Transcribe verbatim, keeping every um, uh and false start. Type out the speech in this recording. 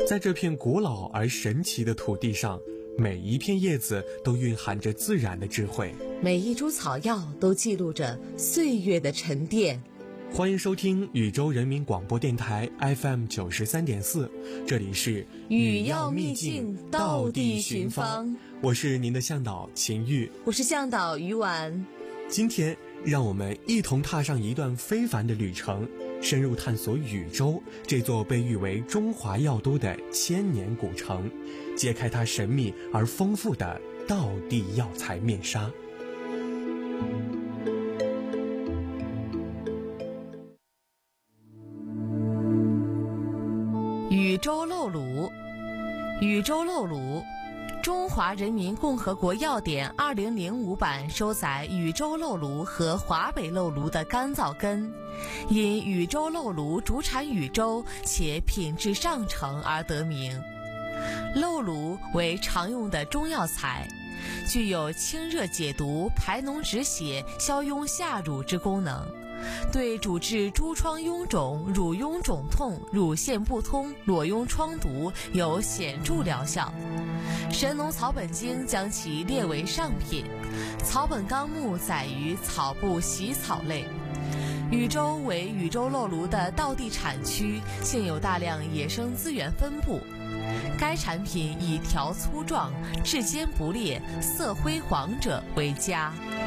在这片古老而神奇的土地上，每一片叶子都蕴含着自然的智慧， 每一株草药都记录着岁月的沉淀。 欢迎收听宇宙人民广播电台 F M 九十三点四，这里是语要秘境，道地寻芳。 我是您的向导秦玉， 我是向导于婉。 今天让我们一同踏上一段非凡的旅程，深入探索禹州这座被誉为中华药都的千年古城，揭开它神秘而丰富的道地药材面纱。 禹州漏卤。禹州漏卤，中华人民共和国药典二零零五版收载禹州漏卤和华北漏卤的干燥根，因禹州漏卤主产禹州且品质上乘而得名。漏卤为常用的中药材，具有清热解毒、排脓止血、消痈下乳之功能，对主治诸疮痈肿、乳痈肿痛、乳腺不通、裸痈疮毒有显著疗效。神农草本经将其列为上品，草本纲目载于草部习草类。禹州为禹州漏卤的道地产区，现有大量野生资源分布。该产品以条粗壮、质坚不裂、色灰黄者为佳。